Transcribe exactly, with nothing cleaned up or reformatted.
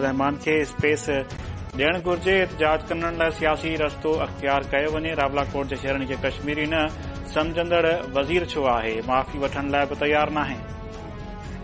रहमान खे स्पेस ॾियणु घुर्जे। एहतजाज करण लाइ सियासी रस्तो अख़्तियार कयो वञे। रावलाकोट जे शहरनि खे कश्मीरी न समझंदड़ वज़ीर छो आहे? माफ़ी वठण लाइ बि तयार नाहे।